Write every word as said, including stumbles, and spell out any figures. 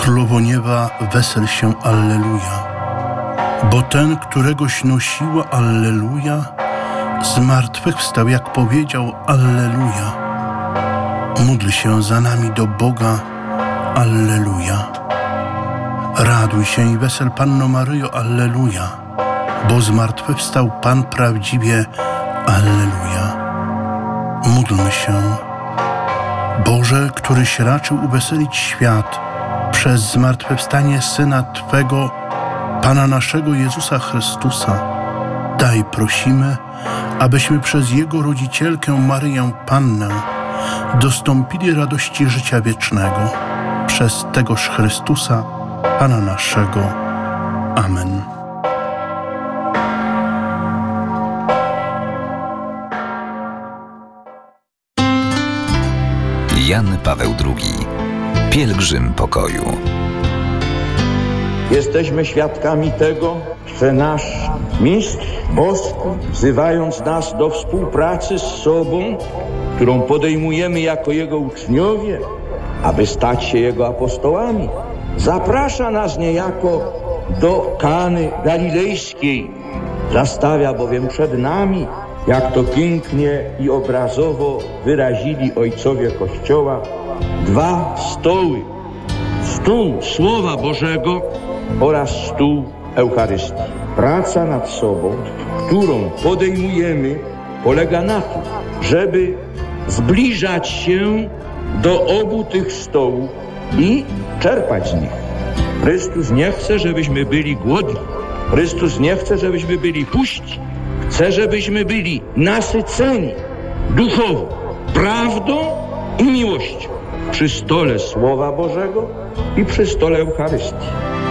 Królowo nieba, wesel się, alleluja, bo ten, któregoś nosiła, alleluja, zmartwychwstał, jak powiedział, alleluja. Módl się za nami do Boga, alleluja. Raduj się i wesel, Panno Maryjo, alleluja, bo zmartwychwstał Pan prawdziwie, alleluja. Módlmy się. Boże, któryś raczył uweselić świat przez zmartwychwstanie Syna Twego, Pana naszego Jezusa Chrystusa, daj, prosimy, abyśmy przez Jego rodzicielkę Maryję Pannę dostąpili radości życia wiecznego. Przez tegoż Chrystusa, Pana naszego. Amen. Jan Paweł drugi. Pielgrzym pokoju. Jesteśmy świadkami tego, że nasz Mistrz Boski, wzywając nas do współpracy z sobą, którą podejmujemy jako Jego uczniowie, aby stać się Jego apostołami, zaprasza nas niejako do Kany Galilejskiej. Zastawia bowiem przed nami, jak to pięknie i obrazowo wyrazili ojcowie Kościoła, dwa stoły. Stół Słowa Bożego oraz stół Eucharystii. Praca nad sobą, którą podejmujemy, polega na tym, żeby zbliżać się do obu tych stołów i czerpać z nich. Chrystus nie chce, żebyśmy byli głodni. Chrystus nie chce, żebyśmy byli puści. Chce, żebyśmy byli nasyceni duchowo, prawdą i miłością przy stole Słowa Bożego i przy stole Eucharystii.